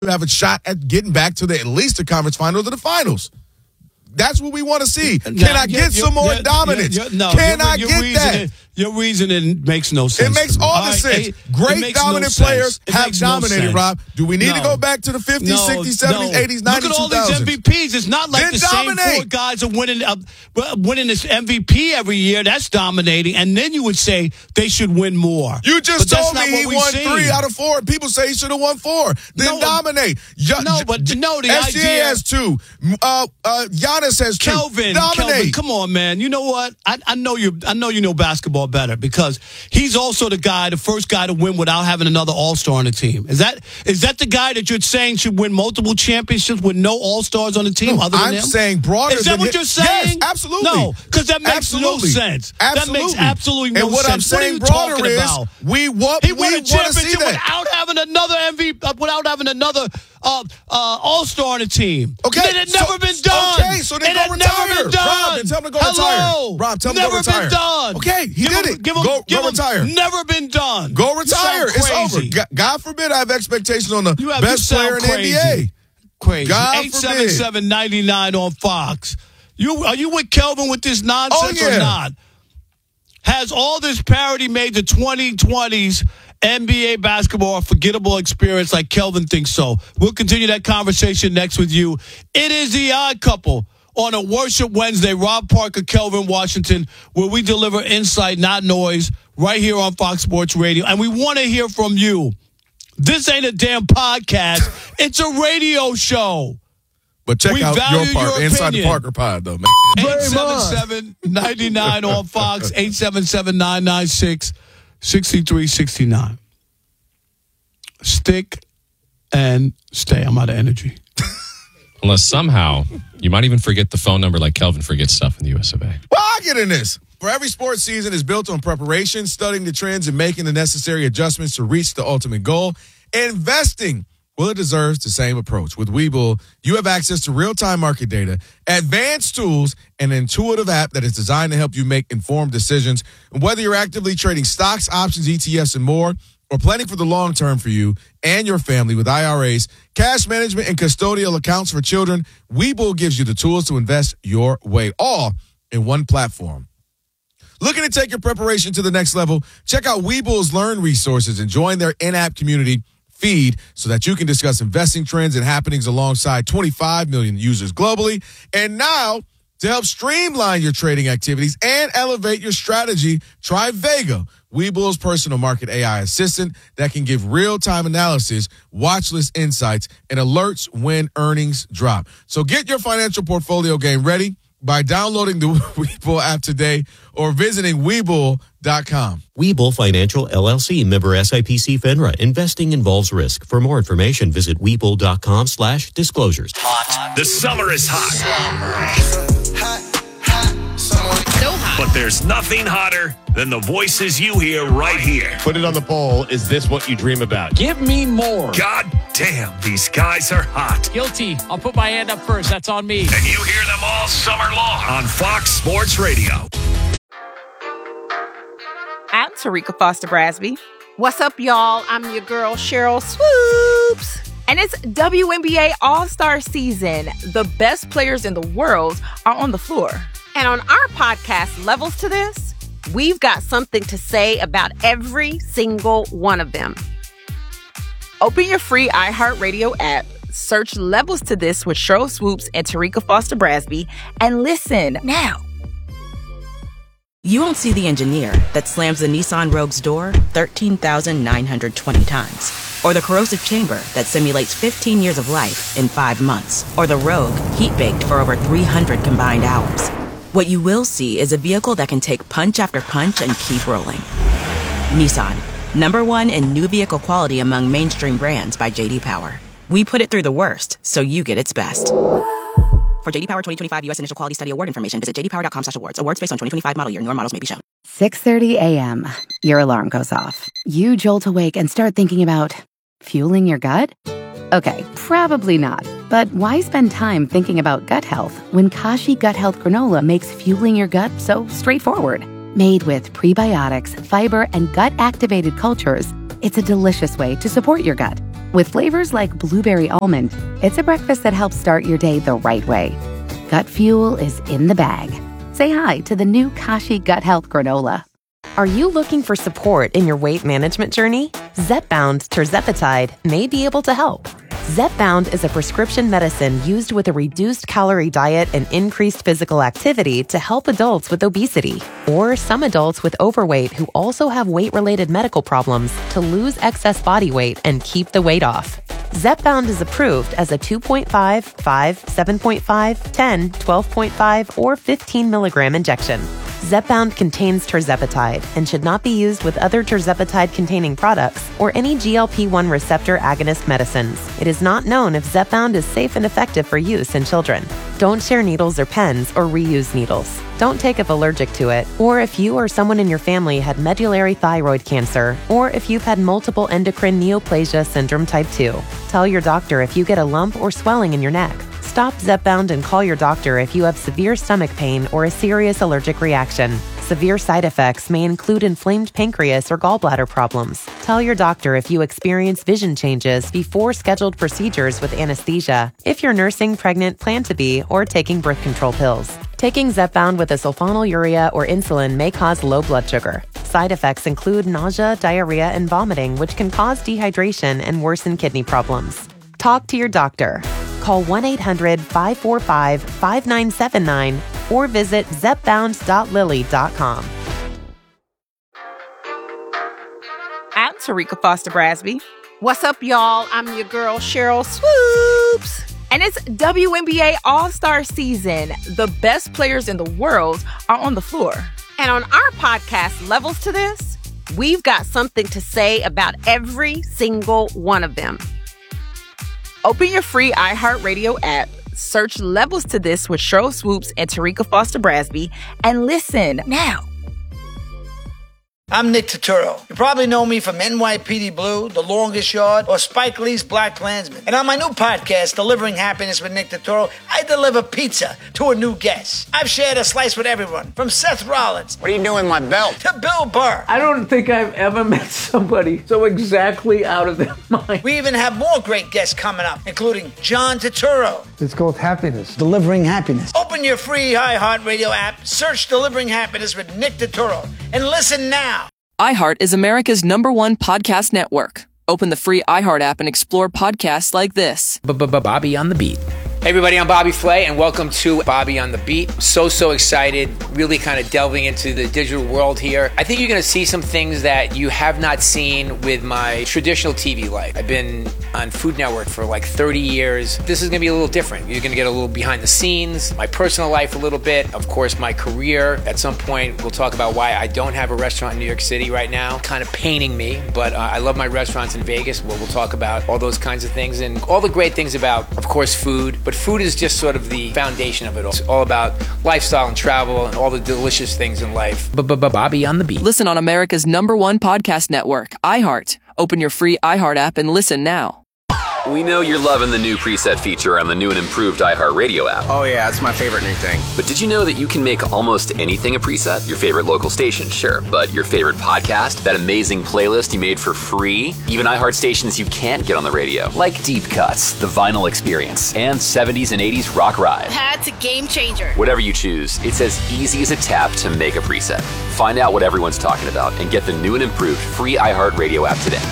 have a shot at getting back to at least the conference finals or the finals. That's what we want to see. Can I get some more dominance? Can I get that? Your reasoning makes no sense. It makes all the sense. Great dominant players have dominated, Rob. Do we need to go back to the 50s, 60s, 70s, 80s, 90s, 2000s? Look at all these MVPs. It's not like the same four guys are winning this MVP every year. That's dominating. And then you would say they should win more. You just told me he won 3 out of 4. People say he should have won 4. Then dominate. The SGA has 2. Giannis has 2. Kelvin, come on, man. You know what? I know you know basketball better because he's also the first guy to win without having another All-Star on the team. Is that the guy that you're saying should win multiple championships with no All-Stars on the team other than him? I'm saying broader. Is that what you're saying? Yes, absolutely. No, because that makes no sense. Absolutely. That makes absolutely no sense. And what I'm saying broader is he won a championship without having another MVP, without having another All-Star on the team. Okay, it had never been done. Okay, so then go retire. Rob, then tell him to go retire. Rob, tell him to go retire. Never been done. Okay, he did it. Go retire. Never been done. Go retire. It's over. God forbid I have expectations on the best player in the NBA. Crazy. 877-99 on Fox. Are you with Kelvin with this nonsense or not? Has all this parody made the 2020s NBA basketball a forgettable experience like Kelvin thinks so? We'll continue that conversation next with you. It is The Odd Couple on a Worship Wednesday. Rob Parker, Kelvin Washington, where we deliver insight, not noise, right here on Fox Sports Radio. And we want to hear from you. This ain't a damn podcast. It's a radio show. But check out your part inside the Parker Pod, though, man. 877-99 on Fox, 877-996-6369. Stick and stay. I'm out of energy. Unless somehow you might even forget the phone number like Kelvin forgets stuff in the US of A. Well, I get in this. For every sports season is built on preparation, studying the trends, and making the necessary adjustments to reach the ultimate goal. Investing, well, it deserves the same approach. With Webull, you have access to real-time market data, advanced tools, and an intuitive app that is designed to help you make informed decisions. And whether you're actively trading stocks, options, ETFs, and more, or planning for the long term for you and your family with IRAs, cash management, and custodial accounts for children, Webull gives you the tools to invest your way, all in one platform. Looking to take your preparation to the next level? Check out Webull's Learn resources and join their in-app community feed so that you can discuss investing trends and happenings alongside 25 million users globally. And now, to help streamline your trading activities and elevate your strategy, try Vega, Webull's personal market AI assistant that can give real-time analysis, watch list insights, and alerts when earnings drop. So get your financial portfolio game ready by downloading the Webull app today or visiting Webull.com. Webull Financial, LLC, member SIPC FINRA. Investing involves risk. For more information, visit Webull.com/disclosures. The summer is hot. So hot. But there's nothing hotter than the voices you hear right here. Put it on the poll. Is this what you dream about? Give me more. God damn, these guys are hot. Guilty. I'll put my hand up first. That's on me. And you hear them all summer long on Fox Sports Radio. I'm Tarika Foster Brasby. What's up, y'all? I'm your girl, Cheryl Swoops. And it's WNBA All-Star season. The best players in the world are on the floor. And on our podcast, Levels to This, we've got something to say about every single one of them. Open your free iHeartRadio app, search Levels to This with Cheryl Swoops and Tarika Foster Brasby, and listen now. You won't see the engineer that slams the Nissan Rogue's door 13,920 times. Or the corrosive chamber that simulates 15 years of life in 5 months. Or the Rogue heat-baked for over 300 combined hours. What you will see is a vehicle that can take punch after punch and keep rolling. Nissan, #1 in new vehicle quality among mainstream brands by J.D. Power. We put it through the worst, so you get its best. For J.D. Power 2025 U.S. Initial Quality Study Award information, visit jdpower.com/awards. Awards based on 2025 model year. Newer models may be shown. 6:30 a.m. Your alarm goes off. You jolt awake and start thinking about fueling your gut? Okay, probably not. But why spend time thinking about gut health when Kashi Gut Health Granola makes fueling your gut so straightforward? Made with prebiotics, fiber, and gut-activated cultures, it's a delicious way to support your gut. With flavors like blueberry almond, it's a breakfast that helps start your day the right way. Gut Fuel is in the bag. Say hi to the new Kashi Gut Health Granola. Are you looking for support in your weight management journey? Zepbound tirzepatide may be able to help. Zepbound is a prescription medicine used with a reduced calorie diet and increased physical activity to help adults with obesity or some adults with overweight who also have weight-related medical problems to lose excess body weight and keep the weight off. Zepbound is approved as a 2.5, 5, 7.5, 10, 12.5, or 15 milligram injection. Zepbound contains tirzepatide and should not be used with other tirzepatide-containing products or any GLP-1 receptor agonist medicines. It is not known if Zepbound is safe and effective for use in children. Don't share needles or pens or reuse needles. Don't take if allergic to it, or if you or someone in your family had medullary thyroid cancer, or if you've had multiple endocrine neoplasia syndrome type 2. Tell your doctor if you get a lump or swelling in your neck. Stop Zepbound and call your doctor if you have severe stomach pain or a serious allergic reaction. Severe side effects may include inflamed pancreas or gallbladder problems. Tell your doctor if you experience vision changes before scheduled procedures with anesthesia, if you're nursing, pregnant, plan to be, or taking birth control pills. Taking Zepbound with a sulfonylurea or insulin may cause low blood sugar. Side effects include nausea, diarrhea, and vomiting, which can cause dehydration and worsen kidney problems. Talk to your doctor. Call 1-800-545-5979 or visit zepbound.lilly.com. I'm Tarika Foster Brasby. What's up, y'all? I'm your girl, Cheryl Swoops. And it's WNBA All-Star season. The best players in the world are on the floor. And on our podcast, Levels to This, we've got something to say about every single one of them. Open your free iHeartRadio app, search Levels to This with Cheryl Swoops and Tarika Foster Brasby, and listen now. I'm Nick Turturro. You probably know me from NYPD Blue, The Longest Yard, or Spike Lee's Black Klansman. And on my new podcast, Delivering Happiness with Nick Turturro, I deliver pizza to a new guest. I've shared a slice with everyone, from Seth Rollins. What are you doing with my belt? To Bill Burr. I don't think I've ever met somebody so exactly out of their mind. We even have more great guests coming up, including John Turturro. It's called Happiness. Delivering Happiness. Open your free iHeartRadio app, search Delivering Happiness with Nick Turturro, and listen now. iHeart is America's #1 podcast network. Open the free iHeart app and explore podcasts like this. Bobby on the Beat. Hey everybody, I'm Bobby Flay and welcome to Bobby on the Beat. So excited, really kind of delving into the digital world here. I think you're going to see some things that you have not seen with my traditional TV life. I've been on Food Network for like 30 years. This is going to be a little different. You're going to get a little behind the scenes, my personal life a little bit, of course my career. At some point we'll talk about why I don't have a restaurant in New York City right now. Kind of paining me, but I love my restaurants in Vegas. We'll talk about all those kinds of things and all the great things about, of course, food. But food is just sort of the foundation of it all. It's all about lifestyle and travel and all the delicious things in life. Bobby on the Beat. Listen on America's #1 podcast network, iHeart. Open your free iHeart app and listen now. We know you're loving the new preset feature on the new and improved iHeartRadio app. Oh yeah, it's my favorite new thing. But did you know that you can make almost anything a preset? Your favorite local station, sure. But your favorite podcast? That amazing playlist you made for free? Even iHeart stations you can't get on the radio. Like Deep Cuts, The Vinyl Experience, and 70s and 80s Rock Ride. That's a game changer. Whatever you choose, it's as easy as a tap to make a preset. Find out what everyone's talking about and get the new and improved free iHeartRadio app today.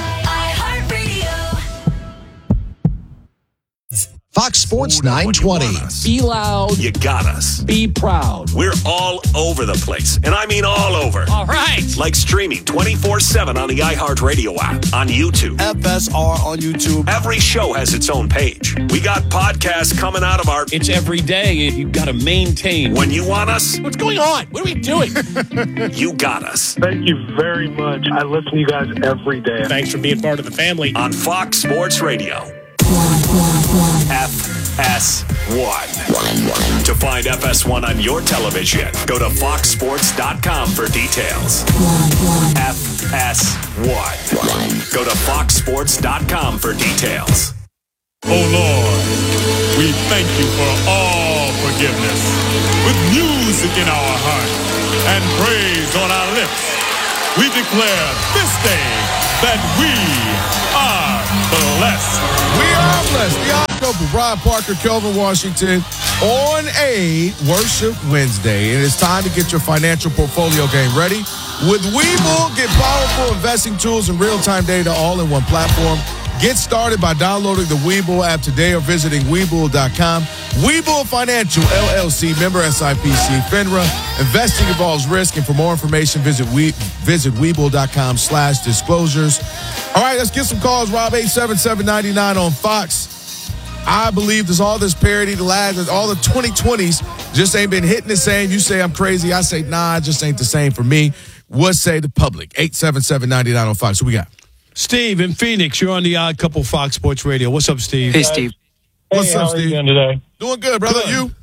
Fox Sports 920. Be loud. You got us. Be proud. We're all over the place. And I mean all over. All right. Like streaming 24/7 on the iHeartRadio app, on YouTube. FSR on YouTube. Every show has its own page. We got podcasts coming out of our... It's every day. You've got to maintain. When you want us... What's going on? What are we doing? You got us. Thank you very much. I listen to you guys every day. Thanks for being part of the family. On Fox Sports Radio. FS1. To find FS1 on your television, go to foxsports.com for details. FS1. Go to foxsports.com for details. Oh Lord, we thank you for all forgiveness. With music in our heart and praise on our lips, we declare this day that we are the blessed. We are blessed. The Odd Couple, Brian Parker, Kelvin Washington, on a Worship Wednesday. And it's time to get your financial portfolio game ready. With Webull, get powerful investing tools and real-time data all in one platform. Get started by downloading the Webull app today or visiting Webull.com. Webull Financial, LLC, member SIPC, FINRA. Investing involves risk, and for more information, visit Webull.com/disclosures. All right, let's get some calls, Rob. 877-99 on Fox. I believe there's all this parity, all the 2020s just ain't been hitting the same. You say I'm crazy. I say, nah, it just ain't the same for me. What say the public? 877-99 on Fox. Who we got? Steve in Phoenix, you're on the Odd Couple Fox Sports Radio. What's up, Steve? Hey, Steve. What's up, Steve? How are you doing today? Doing good, brother. Good. You?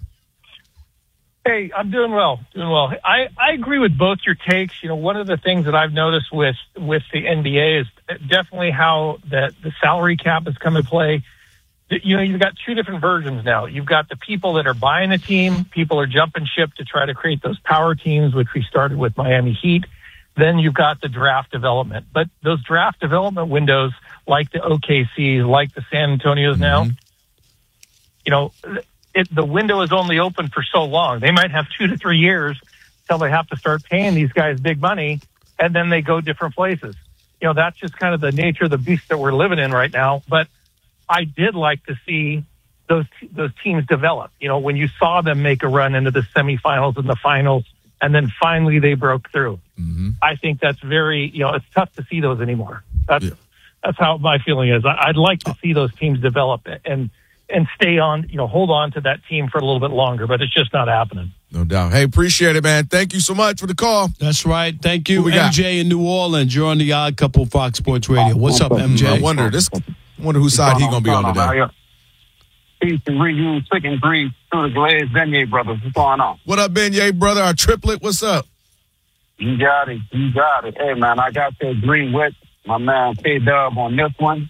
Hey, I'm doing well. I agree with both your takes. You know, one of the things that I've noticed with the NBA is definitely how the salary cap has come into play. You know, you've got two different versions now. You've got the people that are buying a team. People are jumping ship to try to create those power teams, which we started with Miami Heat. Then you've got the draft development. But those draft development windows, like the OKCs, like the San Antonios now, you know, the window is only open for so long. They might have 2 to 3 years till they have to start paying these guys big money, and then they go different places. You know, that's just kind of the nature of the beast that we're living in right now. But I did like to see those teams develop. You know, when you saw them make a run into the semifinals and the finals, and then finally they broke through. I think that's very, you know, it's tough to see those anymore. That's how my feeling is. I'd like to see those teams develop and stay on, you know, hold on to that team for a little bit longer, but it's just not happening. No doubt. Hey, appreciate it, man. Thank you so much for the call. That's right. Thank you, MJ in New Orleans. You're on the Odd Couple Fox Sports Radio. What's up, MJ? I wonder whose side he's going to be on today. Peace and reuse, sick and breathe through the Glaze Beignet brothers. What's going on? What up, Beignet brother? Our triplet. What's up? You got it. Hey, man, I got to agree with my man K-Dub on this one.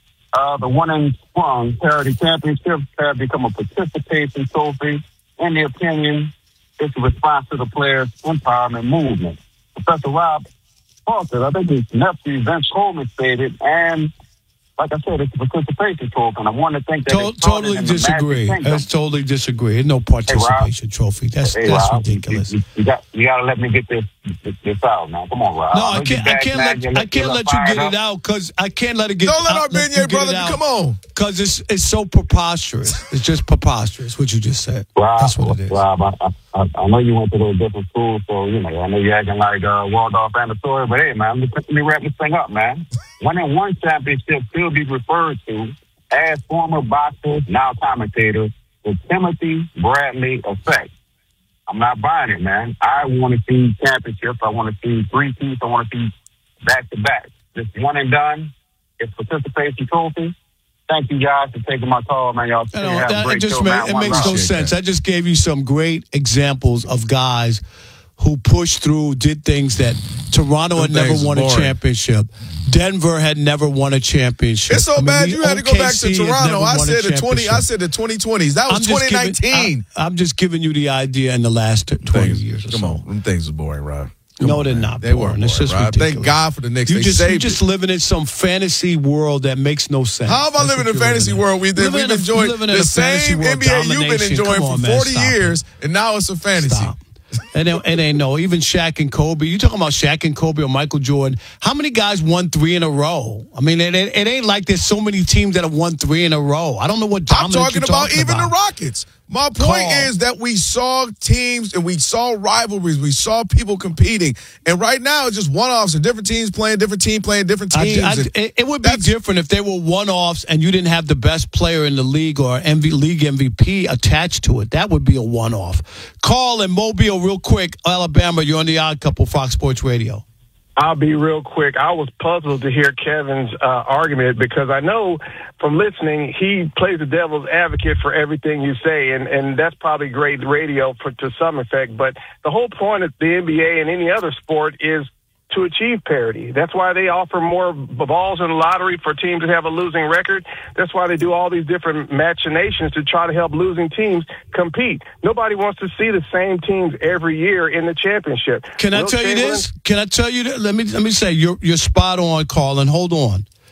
The one in Sprung Parity Championship have become a participation trophy. In the opinion, it's a response to the players' empowerment movement. Professor Rob Parker, I think his nephew Vince Coleman stated, and like I said, it's a participation trophy, and I want to think that totally disagree. I totally disagree. There's no participation trophy. That's ridiculous. You got to let me get this out, man. Come on, Rob. No, I can't let you get it out because I can't let it get. Don't let our Beignet brother come on. Because it's so preposterous. It's just preposterous what you just said. Rob, that's what it is. Rob, I know you went to those different schools, so you know I know you're acting like Waldorf Astoria, but hey, man, let me wrap this thing up, man. 1-on-1 championship still be referred to as former boxer, now commentator, the Timothy Bradley effect. I'm not buying it, man. I want to see championships. I want to see three-peats. I want to see back-to-back. Just one and done. It's participation trophy. Thank you guys for taking my call, man. Y'all have a great show, man. It makes no sense. I just gave you some great examples of guys who pushed through, did things that Toronto had never won a championship. Denver had never won a championship. It's so bad you had to go back to Toronto. I said the 2020s. That was 2019. I'm just giving you the idea in the last 20 years or so. Come on. Them things are boring, Rob. No, they're not. They weren't. It's just ridiculous. Thank God for the Knicks. You're just living in some fantasy world that makes no sense. How am I living in a fantasy world? We've enjoyed the same NBA you've been enjoying for 40 years, and now it's a fantasy. Stop. It ain't no. Even Shaq and Kobe. You talking about Shaq and Kobe or Michael Jordan? How many guys won 3 in a row? I mean, it ain't like there's so many teams that have won 3 in a row. I don't know what dominance I'm talking about. Even the Rockets. My point is that we saw teams and we saw rivalries. We saw people competing. And right now, it's just one-offs and different teams playing different teams. It would be different if they were one-offs and you didn't have the best player in the league or league MVP attached to it. That would be a one-off. Call in Mobile real quick. Alabama, you're on the Odd Couple Fox Sports Radio. I'll be real quick. I was puzzled to hear Kevin's argument because I know from listening, he plays the devil's advocate for everything you say, and that's probably great radio to some effect. But the whole point of the NBA and any other sport is to achieve parity. That's why they offer more balls in the lottery for teams that have a losing record. That's why they do all these different machinations to try to help losing teams compete. Nobody wants to see the same teams every year in the championship. Can I tell you this? Can I tell you that? Let me say you're spot on, Colin. Hold on.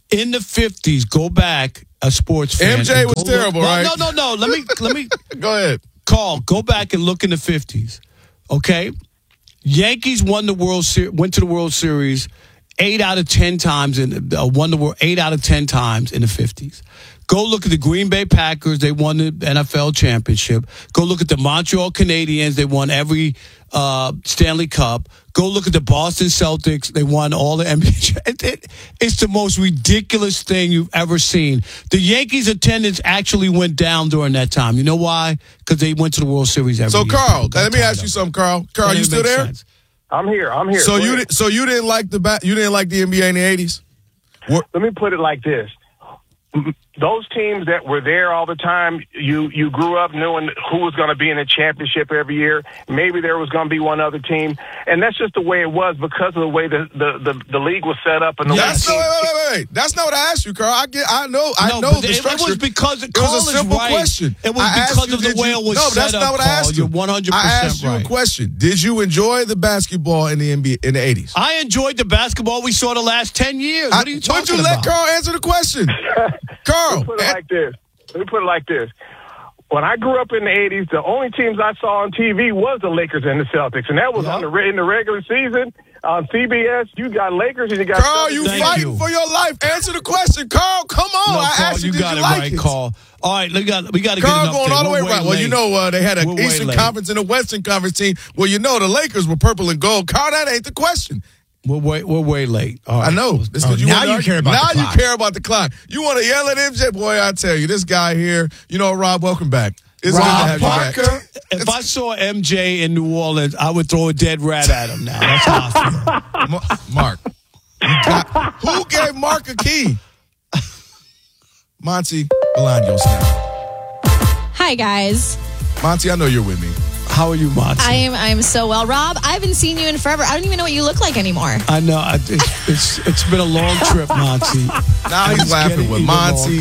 In the 50s, go back, a sports fan. MJ was terrible, right? No. Let me go ahead. Carl, go back and look in the 50s. Okay? Yankees went to the World Series 8 out of 10 times won the World 8 out of 10 times in the 50s. Go look at the Green Bay Packers. They won the NFL championship. Go look at the Montreal Canadiens. They won every Stanley Cup. Go look at the Boston Celtics. They won all the NBA. It's the most ridiculous thing you've ever seen. The Yankees' attendance actually went down during that time. You know why? Because they went to the World Series every year. So, Carl, let me ask you something, Carl. Carl, you still there? Sense. I'm here. So you didn't like the NBA in the 80s? Let me put it like this. Those teams that were there all the time, you grew up knowing who was going to be in the championship every year. Maybe there was going to be one other team, and that's just the way it was because of the way the league was set up. And wait. That's not what I asked you, Carl. I know the structure. It was because it was a simple question. It was because of the way it was set up. No, that's not what I asked you. You're 100% I asked you a question. Did you enjoy the basketball in the NBA in the 80s? I enjoyed the basketball we saw the last 10 years. What are you talking about? Would you let Carl answer the question? Carl. Let me put it like this. When I grew up in the 80s, the only teams I saw on TV was the Lakers and the Celtics, and that was in the regular season. On CBS, you got Lakers and you got Carl, you fighting for your life. Answer the question. Carl, come on. No, I asked you, did got you it like right, it? Carl. All right, we got to get an Carl update. going all the way right. Well, you know, they had an Eastern Conference and a Western Conference team. Well, you know, the Lakers were purple and gold. Carl, that ain't the question. We're way late. All right. I know. This now you care about the clock. You care about the clock. You want to yell at MJ? Boy, I tell you, this guy here, you know, Rob, welcome back. It's Rob Parker. If I saw MJ in New Orleans, I would throw a dead rat at him now. That's how I feel. Mark. Who gave Mark a key? Monty Bolaños now. Hi, guys. Monty, I know you're with me. How are you, Monty? I'm so well. Rob, I haven't seen you in forever. I don't even know what you look like anymore. I know. It's been a long trip, Monty. Now he's laughing with Monty.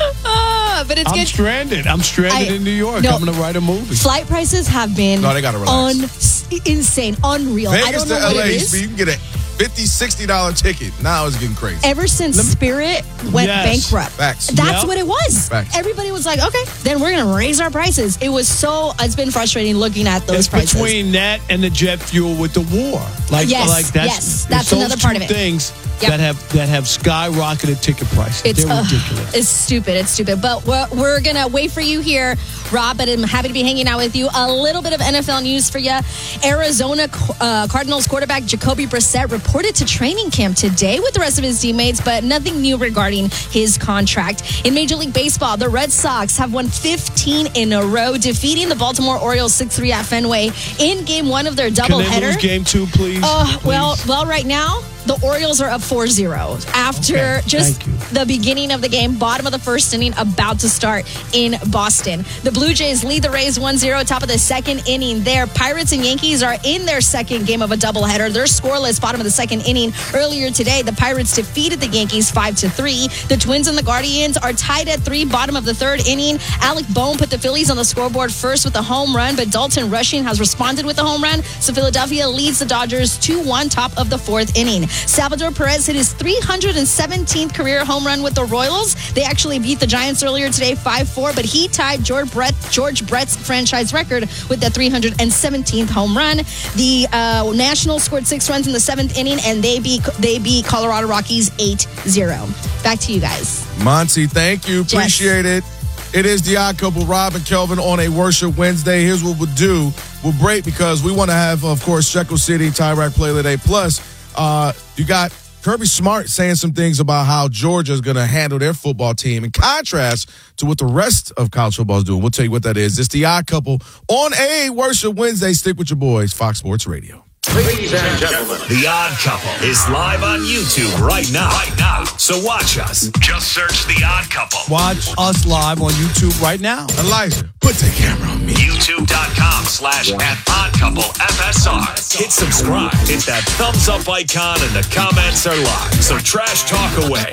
But it's good. I'm stranded in New York. I'm going to write a movie. Flight prices have been they gotta relax. Insane, unreal. Vegas I don't know to what LA, it is. You can get a $50, $60 ticket. Now it's getting crazy. Ever since Spirit went bankrupt. Facts. That's what it was. Facts. Everybody was like, okay, then we're going to raise our prices. It's been frustrating looking at those prices. It's between that and the jet fuel with the war. That's another part of it. Things that have skyrocketed ticket prices. They're ridiculous. It's stupid. But we're going to wait for you here, Rob, but I'm happy to be hanging out with you. A little bit of NFL news for you. Arizona Cardinals quarterback Jacoby Brissett reported to training camp today with the rest of his teammates, but nothing new regarding his contract. In Major League Baseball, the Red Sox have won 15 in a row, defeating the Baltimore Orioles 6-3 at Fenway in Game 1 of their doubleheader. Can they lose Game 2, please? Well, right now, the Orioles are up 4-0 after the beginning of the game, bottom of the first inning, about to start in Boston. The Blue Jays lead the Rays 1-0, top of the second inning there. Pirates and Yankees are in their second game of a doubleheader. They're scoreless, bottom of the second inning. Earlier today, the Pirates defeated the Yankees 5-3. The Twins and the Guardians are tied at 3, bottom of the third inning. Alec Bohm put the Phillies on the scoreboard first with a home run, but Dalton Rushing has responded with a home run. So Philadelphia leads the Dodgers 2-1, top of the fourth inning. Salvador Perez hit his 317th career home run with the Royals. They actually beat the Giants earlier today 5-4, but he tied George Brett's franchise record with that 317th home run. The Nationals scored 6 runs in the 7th inning, and they beat Colorado Rockies 8-0. Back to you guys. Monty, thank you. Appreciate it. It is the Odd Couple, Rob and Kelvin, on a Worship Wednesday. Here's what we'll do. We'll break because we want to have, of course, Shekel City, Tyrek Play of the Day. Plus, you got Kirby Smart saying some things about how Georgia is going to handle their football team in contrast to what the rest of college football is doing. We'll tell you what that is. It's the Odd Couple on a Worship Wednesday. Stick with your boys, Fox Sports Radio. Ladies and gentlemen, The Odd Couple is live on YouTube right now. So watch us. Just search The Odd Couple. Watch us live on YouTube right now. Elijah, put the camera on me. YouTube.com/@oddcouplefsr. Hit subscribe. Hit that thumbs up icon and the comments are live. So trash talk away.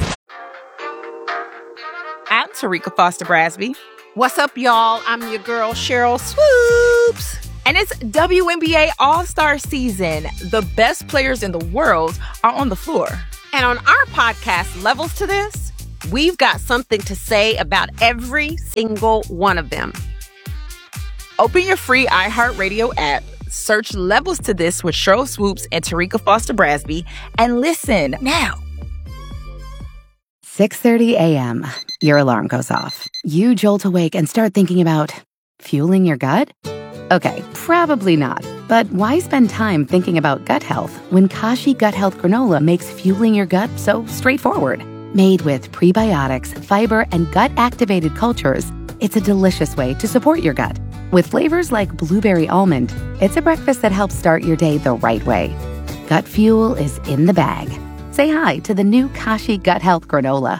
I'm Tarika Foster Brasby. What's up, y'all? I'm your girl, Cheryl Swoops. And it's WNBA All-Star season. The best players in the world are on the floor. And on our podcast, Levels to This, we've got something to say about every single one of them. Open your free iHeartRadio app, search Levels to This with Sheryl Swoopes and Tarika Foster Brasby, and listen now. 6:30 a.m. Your alarm goes off. You jolt awake and start thinking about fueling your gut? Okay, probably not. But why spend time thinking about gut health when Kashi Gut Health Granola makes fueling your gut so straightforward? Made with prebiotics, fiber, and gut-activated cultures, it's a delicious way to support your gut. With flavors like blueberry almond, it's a breakfast that helps start your day the right way. Gut fuel is in the bag. Say hi to the new Kashi Gut Health Granola.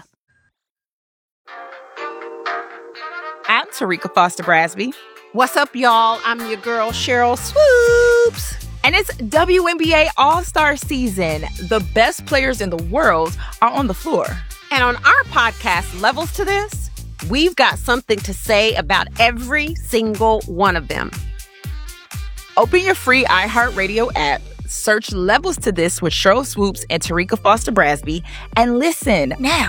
I'm Tarika Foster Brasby. What's up, y'all? I'm your girl, Sheryl Swoopes. And it's WNBA All-Star season. The best players in the world are on the floor. And on our podcast, Levels to This, we've got something to say about every single one of them. Open your free iHeartRadio app, search Levels to This with Sheryl Swoopes and Tarika Foster Brasby, and listen now.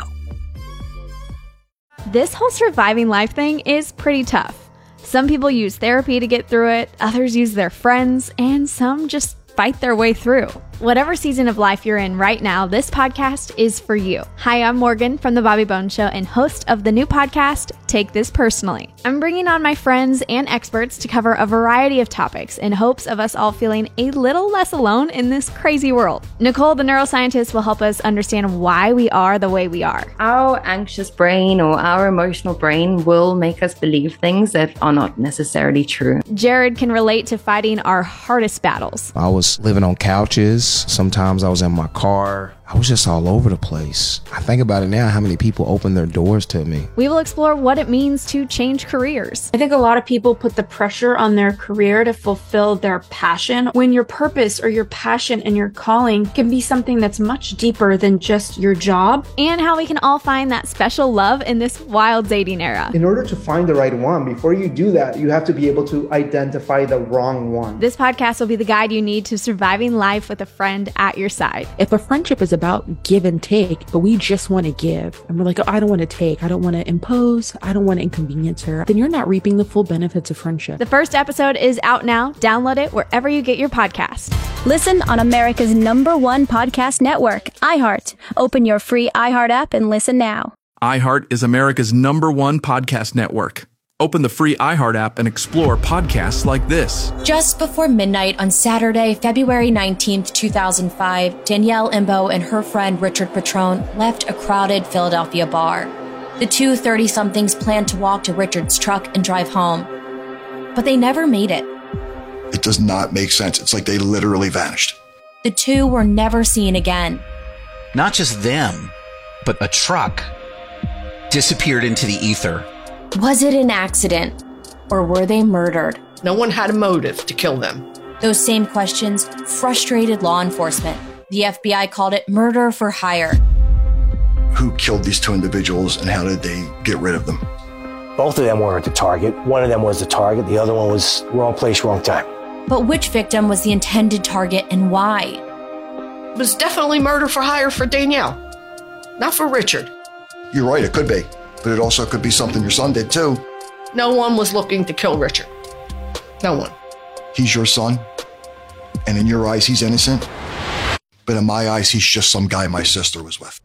This whole surviving life thing is pretty tough. Some people use therapy to get through it, others use their friends, and some just fight their way through. Whatever season of life you're in right now, this podcast is for you. Hi, I'm Morgan from The Bobby Bones Show and host of the new podcast, Take This Personally. I'm bringing on my friends and experts to cover a variety of topics in hopes of us all feeling a little less alone in this crazy world. Nicole, the neuroscientist, will help us understand why we are the way we are. Our anxious brain or our emotional brain will make us believe things that are not necessarily true. Jared can relate to fighting our hardest battles. I was living on couches. Sometimes I was in my car. I was just all over the place. I think about it now, how many people opened their doors to me. We will explore what it means to change careers. I think a lot of people put the pressure on their career to fulfill their passion, when your purpose or your passion and your calling can be something that's much deeper than just your job. And how we can all find that special love in this wild dating era. In order to find the right one, before you do that, you have to be able to identify the wrong one. This podcast will be the guide you need to surviving life with a friend at your side. If a friendship is about give and take, but we just want to give, and we're like, oh, I don't want to take, I don't want to impose, I don't want to inconvenience her, then you're not reaping the full benefits of friendship. The first episode is out now. Download it wherever you get your podcast. Listen on America's #1 podcast network, iHeart. Open your free iHeart app and listen now. iHeart is America's #1 podcast network. Open the free iHeart app and explore podcasts like this. Just before midnight on Saturday, February 19th, 2005, Danielle Imbo and her friend Richard Petrone left a crowded Philadelphia bar. The two 30-somethings planned to walk to Richard's truck and drive home, but they never made it. It does not make sense. It's like they literally vanished. The two were never seen again. Not just them, but a truck disappeared into the ether. Was it an accident, or were they murdered? No one had a motive to kill them. Those same questions frustrated law enforcement. The FBI called it murder for hire. Who killed these two individuals and how did they get rid of them? Both of them weren't the target. One of them was the target. The other one was wrong place, wrong time. But which victim was the intended target and why? It was definitely murder for hire for Danielle, not for Richard. You're right, it could be. But it also could be something your son did too. No one was looking to kill Richard. No one. He's your son, and in your eyes, he's innocent. But in my eyes, he's just some guy my sister was with.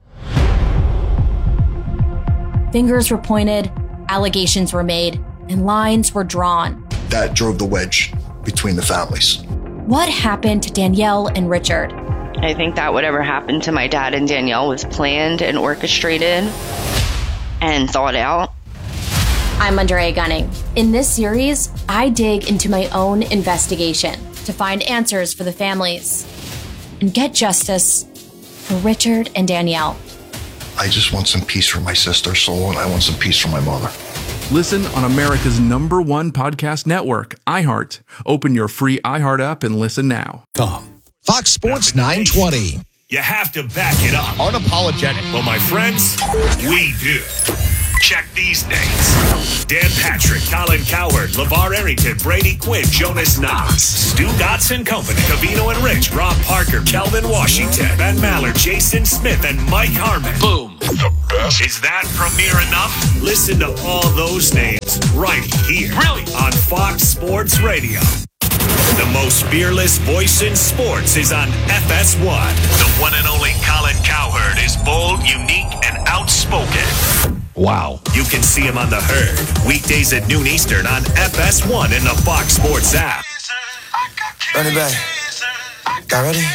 Fingers were pointed, allegations were made, and lines were drawn. That drove the wedge between the families. What happened to Danielle and Richard? I think that whatever happened to my dad and Danielle was planned and orchestrated and thought out. I'm Andrea Gunning. In this series, I dig into my own investigation to find answers for the families and get justice for Richard and Danielle. I just want some peace for my sister's soul, and I want some peace for my mother. Listen on America's #1 podcast network, iHeart. Open your free iHeart app and listen now. Fox Sports 920. You have to back it up. Unapologetic. Well, my friends, we do. Check these names: Dan Patrick, Colin Cowherd, LeVar Arrington, Brady Quinn, Jonas Knox, Stu Dotson Company, Cavino and Rich, Rob Parker, Kelvin Washington, Ben Maller, Jason Smith, and Mike Harmon. Boom. The best. Is that premiere enough? Listen to all those names right here. Really? On Fox Sports Radio. The most fearless voice in sports is on FS1. The one and only Colin Cowherd is bold, unique, and outspoken. Wow. You can see him on The Herd, weekdays at noon Eastern on FS1 in the Fox Sports app. Run it back. Got ready?